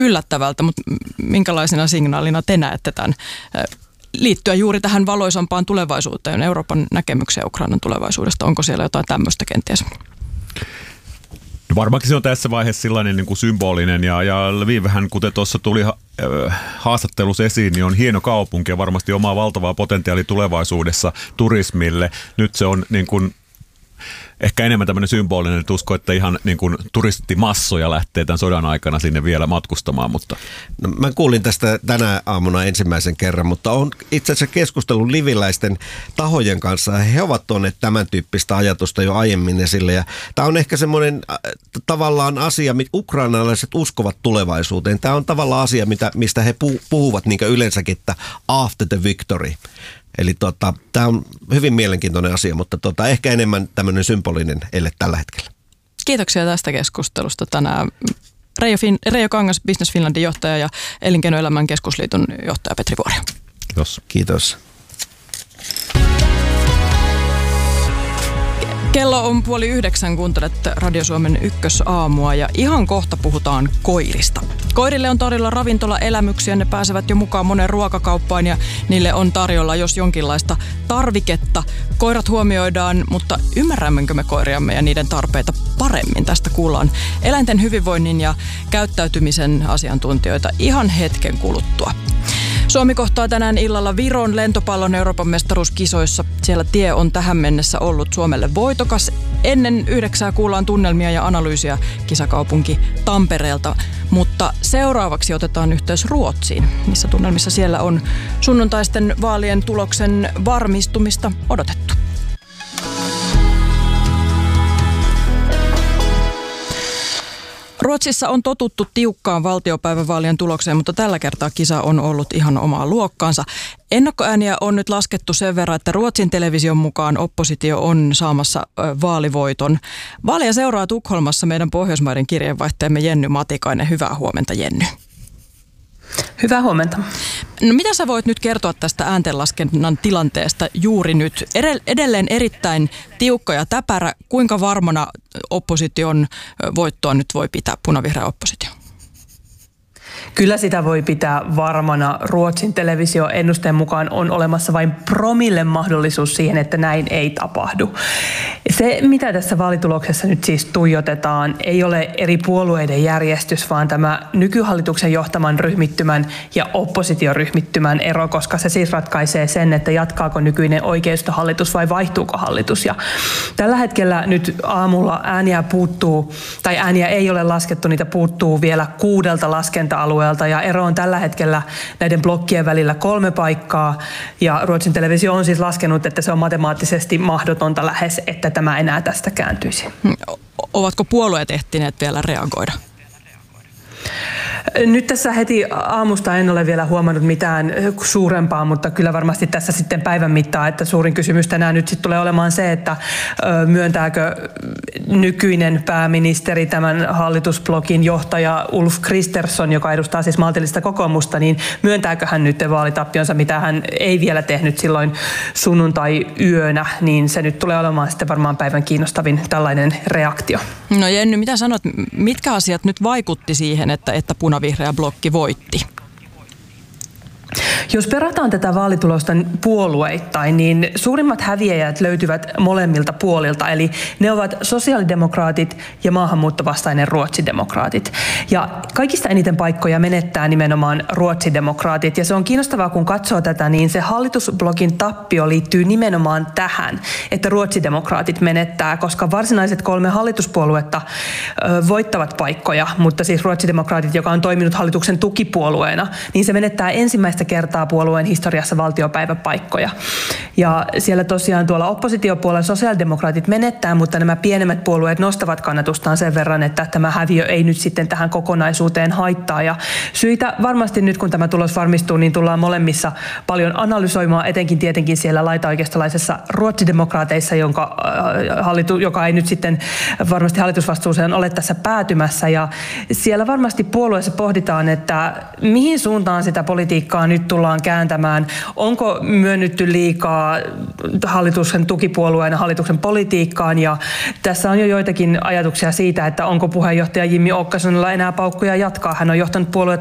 yllättävältä, mutta minkälaisena signaalina te näette tämän liittyä juuri tähän valoisampaan tulevaisuuteen, Euroopan näkemykseen Ukrainan tulevaisuudesta? Onko siellä jotain tämmöistä kenties? No varmaankin se on tässä vaiheessa sellainen niin kuin symbolinen ja Lvivhän, kuten tuossa tuli haastattelussa esiin, niin on hieno kaupunki ja varmasti omaa valtavaa potentiaalia tulevaisuudessa turismille. Nyt se on niin kuin ehkä enemmän tämmöinen symbolinen, että usko, että ihan niin kuin turistimassoja lähtee tämän sodan aikana sinne vielä matkustamaan. Mutta. No, mä kuulin tästä tänä aamuna ensimmäisen kerran, mutta on itse asiassa keskustellut liviläisten tahojen kanssa. He ovat tuoneet tämän tyyppistä ajatusta jo aiemmin esille. Ja tämä on ehkä semmoinen tavallaan asia, mitä ukrainalaiset uskovat tulevaisuuteen. Tämä on tavallaan asia, mistä he puhuvat niin yleensäkin, että after the victory. Eli tämä on hyvin mielenkiintoinen asia, mutta ehkä enemmän tämmöinen symbolinen ele tällä hetkellä. Kiitoksia tästä keskustelusta tänään. Reijo Kangas, Business Finlandin johtaja ja Elinkeinoelämän keskusliiton johtaja Petri Vuorio. Kiitos. Kiitos. Kello on 8:30, kuuntelet Radio Suomen ykkösaamua ja ihan kohta puhutaan koirista. Koirille on tarjolla ravintolaelämyksiä, ne pääsevät jo mukaan monen ruokakauppaan ja niille on tarjolla jos jonkinlaista tarviketta. Koirat huomioidaan, mutta ymmärrämmekö me koiriamme ja niiden tarpeita paremmin? Tästä kuullaan eläinten hyvinvoinnin ja käyttäytymisen asiantuntijoita ihan hetken kuluttua. Suomi kohtaa tänään illalla Viron lentopallon Euroopan mestaruuskisoissa. Siellä tie on tähän mennessä ollut Suomelle voitokas. Ennen 9 kuullaan tunnelmia ja analyysiä kisakaupunki Tampereelta. Mutta seuraavaksi otetaan yhteys Ruotsiin. Missä tunnelmissa siellä on sunnuntaisten vaalien tuloksen varmistumista odotettu? Ruotsissa on totuttu tiukkaan valtiopäivävaalien tulokseen, mutta tällä kertaa kisa on ollut ihan omaa luokkaansa. Ennakkoääniä on nyt laskettu sen verran, että Ruotsin television mukaan oppositio on saamassa vaalivoiton. Vaaleja seuraa Tukholmassa meidän Pohjoismaiden kirjeenvaihtajamme Jenny Matikainen. Hyvää huomenta, Jenny. Hyvää huomenta. No, mitä sä voit nyt kertoa tästä ääntenlaskennan tilanteesta juuri nyt? Edelleen erittäin tiukka ja täpärä. Kuinka varmana opposition voittoa nyt voi pitää punavihreä oppositio? Kyllä sitä voi pitää varmana. Ruotsin televisioennusteen mukaan on olemassa vain promillen mahdollisuus siihen, että näin ei tapahdu. Se, mitä tässä vaalituloksessa nyt siis tuijotetaan, ei ole eri puolueiden järjestys, vaan tämä nykyhallituksen johtaman ryhmittymän ja oppositioryhmittymän ero, koska se siis ratkaisee sen, että jatkaako nykyinen oikeistohallitus vai vaihtuuko hallitus. Ja tällä hetkellä nyt aamulla ääniä puuttuu, tai ääniä ei ole laskettu, niitä puuttuu vielä 6 laskenta-alueelta, ja ero on tällä hetkellä näiden blokkien välillä 3 paikkaa, ja Ruotsin televisio on siis laskenut, että se on matemaattisesti mahdotonta lähes, että tämä enää tästä kääntyisi. Ovatko puolueet ehtineet vielä reagoida? Nyt tässä heti aamusta en ole vielä huomannut mitään suurempaa, mutta kyllä varmasti tässä sitten päivän mittaan, että suurin kysymys tänään nyt sitten tulee olemaan se, että myöntääkö nykyinen pääministeri, tämän hallitusblokin johtaja Ulf Kristersson, joka edustaa siis maltillista kokoomusta, niin myöntääkö hän nyt vaalitappionsa, mitä hän ei vielä tehnyt silloin sunnuntai-yönä, niin se nyt tulee olemaan sitten varmaan päivän kiinnostavin tällainen reaktio. No Jenny, mitä sanot, mitkä asiat nyt vaikutti siihen, että punavihreä blokki voitti? Jos perataan tätä vaalitulosta puolueittain, niin suurimmat häviäjät löytyvät molemmilta puolilta, eli ne ovat sosiaalidemokraatit ja maahanmuuttovastainen ruotsidemokraatit. Ja kaikista eniten paikkoja menettää nimenomaan ruotsidemokraatit, ja se on kiinnostavaa, kun katsoo tätä, niin se hallitusblokin tappio liittyy nimenomaan tähän, että ruotsidemokraatit menettää, koska varsinaiset 3 hallituspuoluetta voittavat paikkoja, mutta siis ruotsidemokraatit, joka on toiminut hallituksen tukipuolueena, niin se menettää ensimmäistä kertaa puolueen historiassa valtiopäiväpaikkoja. Ja siellä tosiaan tuolla oppositiopuolella sosiaalidemokraatit menettää, mutta nämä pienemmät puolueet nostavat kannatustaan sen verran, että tämä häviö ei nyt sitten tähän kokonaisuuteen haittaa. Ja syitä varmasti nyt, kun tämä tulos varmistuu, niin tullaan molemmissa paljon analysoimaan, etenkin tietenkin siellä laitaoikeistolaisessa ruotsidemokraateissa, joka ei nyt sitten varmasti hallitusvastuuseen ole tässä päätymässä. Ja siellä varmasti puolueessa pohditaan, että mihin suuntaan sitä politiikkaa nyt tullaan tullaan kääntämään? Onko myönnytty liikaa hallituksen tukipuolueen hallituksen politiikkaan? Ja tässä on jo joitakin ajatuksia siitä, että onko puheenjohtaja Jimmy Åkesonilla enää paukkuja jatkaa. Hän on johtanut puoluetta